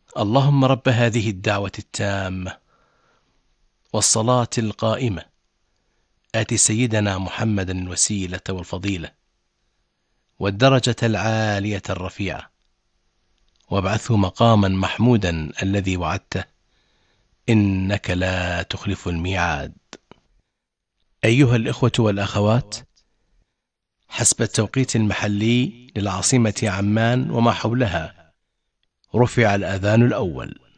اللهم رب هذه الدعوة التامة والصلاة القائمة آت سيدنا محمدا الوسيلة والفضيلة والدرجة العالية الرفيعة وابعثه مقاما محمودا الذي وعدته إنك لا تخلف الميعاد. أيها الإخوة والأخوات، حسب التوقيت المحلي للعاصمة عمان وما حولها رفع الأذان الأول.